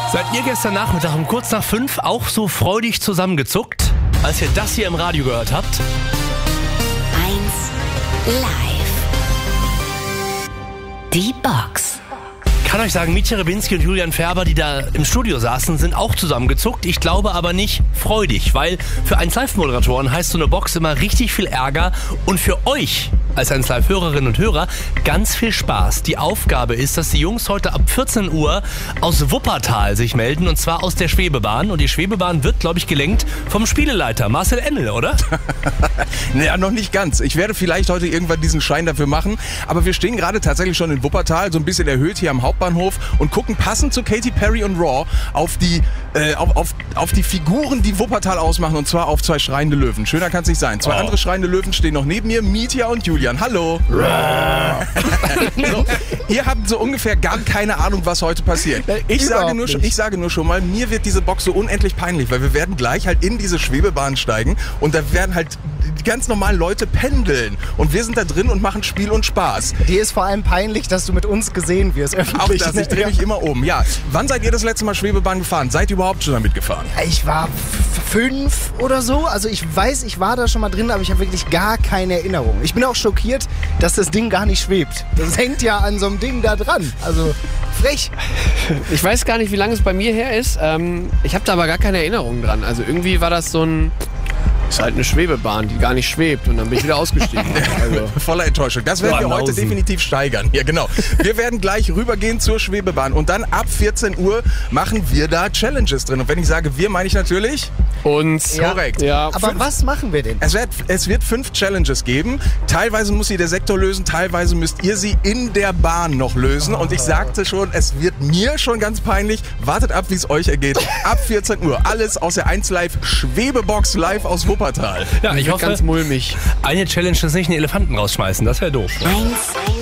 Seid ihr gestern Nachmittag um kurz nach 5 auch so freudig zusammengezuckt, als ihr das hier im Radio gehört habt? 1 Live. Die Box. Ich kann euch sagen, Mietja Rebinski und Julian Färber, die da im Studio saßen, sind auch zusammengezuckt. Ich glaube aber nicht freudig, weil für 1 Live-Moderatoren heißt so eine Box immer richtig viel Ärger und für euch als 1 Live-Hörerinnen und Hörer ganz viel Spaß. Die Aufgabe ist, dass die Jungs heute ab 14 Uhr aus Wuppertal sich melden und zwar aus der Schwebebahn. Und die Schwebebahn wird, glaube ich, gelenkt vom Spieleleiter Marcel Ennel, oder? Naja, noch nicht ganz. Ich werde vielleicht heute irgendwann diesen Schein dafür machen. Aber wir stehen gerade tatsächlich schon in Wuppertal, so ein bisschen erhöht hier am Hauptbahnhof und gucken passend zu Katy Perry und Raw auf die Figuren, die Wuppertal ausmachen, und zwar auf 2 schreiende Löwen. Schöner kann es nicht sein. 2 andere schreiende Löwen stehen noch neben mir, Mietja und Julian. Hallo. So, ihr habt so ungefähr gar keine Ahnung, was heute passiert. Ich sage nur schon mal, mir wird diese Box so unendlich peinlich, weil wir werden gleich halt in diese Schwebebahn steigen und da werden halt die ganz normalen Leute pendeln. Und wir sind da drin und machen Spiel und Spaß. Dir ist vor allem peinlich, dass du mit uns gesehen wirst. Öffentlich. Auch das, ich drehe mich immer um. Ja, wann seid ihr das letzte Mal Schwebebahn gefahren? Seid ihr überhaupt schon damit gefahren? Ich war 5 oder so. Also ich weiß, ich war da schon mal drin, aber ich habe wirklich gar keine Erinnerung. Ich bin auch schockiert, dass das Ding gar nicht schwebt. Das hängt ja an so einem Ding da dran. Also frech. Ich weiß gar nicht, wie lange es bei mir her ist. Ich habe da aber gar keine Erinnerung dran. Also irgendwie war das so ein... ist halt eine Schwebebahn, die gar nicht schwebt. Und dann bin ich wieder ausgestiegen. Also. Voller Enttäuschung. Das werden wir heute definitiv steigern. Ja, genau. Wir werden gleich rübergehen zur Schwebebahn. Und dann ab 14 Uhr machen wir da Challenges drin. Und wenn ich sage wir, meine ich natürlich... uns. Ja. Korrekt. Ja. Aber was machen wir denn? Es wird 5 Challenges geben. Teilweise muss sie der Sektor lösen, teilweise müsst ihr sie in der Bahn noch lösen. Und ich sagte schon, es wird mir schon ganz peinlich. Wartet ab, wie es euch ergeht. Ab 14 Uhr. Alles aus der 1 Live Schwebebox live aus Wuppertal. Ja, ich hoffe, ganz mulmig. eine Challenge ist nicht einen Elefanten rausschmeißen. Das wäre doof. 1